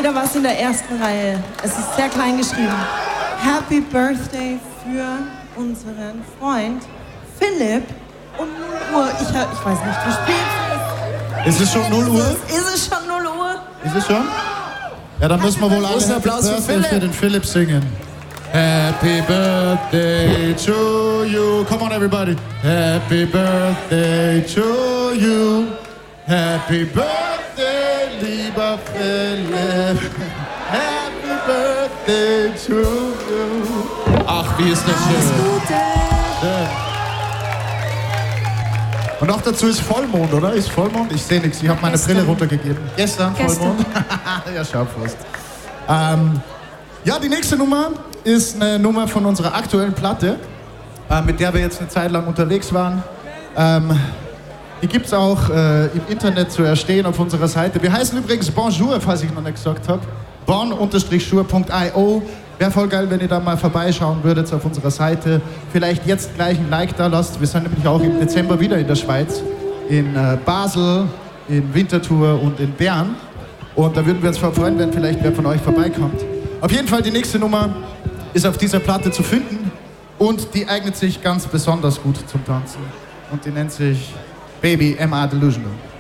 wieder was in der ersten Reihe. Es ist sehr klein geschrieben. Happy Birthday für unseren Freund Philipp um 0 Uhr. Ich weiß nicht, wie spät es ist. Ist es schon 0 Uhr? Ist es schon 0 Uhr? Ist es schon? Ja, dann müssen wir wohl alle Happy Birthday für den Philipp singen. Happy Birthday to you. Come on, everybody. Happy Birthday to you. Happy Birthday, lieber Philipp. Happy Birthday to you. Ach, wie ist das schön. Und noch dazu ist Vollmond, oder? Ist Vollmond? Ich sehe nichts. Ich habe meine Brille runtergegeben. Gestern Vollmond? Ja, schau fast. Ja, die nächste Nummer ist eine Nummer von unserer aktuellen Platte, mit der wir jetzt eine Zeit lang unterwegs waren. Die gibt es auch im Internet zu erstehen auf unserer Seite. Wir heißen übrigens Bonjour, falls ich noch nicht gesagt habe. bon-jour.io. Wäre voll geil, wenn ihr da mal vorbeischauen würdet auf unserer Seite. Vielleicht jetzt gleich ein Like da lasst. Wir sind nämlich auch im Dezember wieder in der Schweiz. In Basel, in Winterthur und in Bern. Und da würden wir uns freuen, wenn vielleicht wer von euch vorbeikommt. Auf jeden Fall, die nächste Nummer ist auf dieser Platte zu finden. Und die eignet sich ganz besonders gut zum Tanzen. Und die nennt sich Baby, Am I Delusional?